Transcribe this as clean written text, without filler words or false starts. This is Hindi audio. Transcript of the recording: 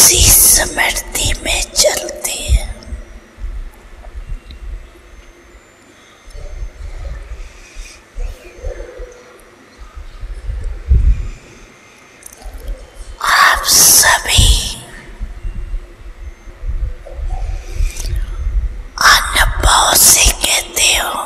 उसी स्मृति में चलती है। आप सभी अनुभव से कहते हो